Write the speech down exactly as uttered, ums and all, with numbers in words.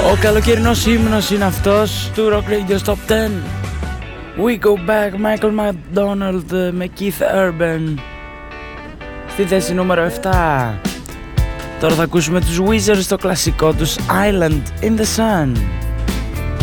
Ο καλοκαιρινός ύμνος είναι αυτός του Rock Radio Top δέκα. We Go Back, Michael McDonald με Keith Urban στη θέση νούμερο επτά. Τώρα θα ακούσουμε τους Wizards στο κλασικό τους Island in the Sun.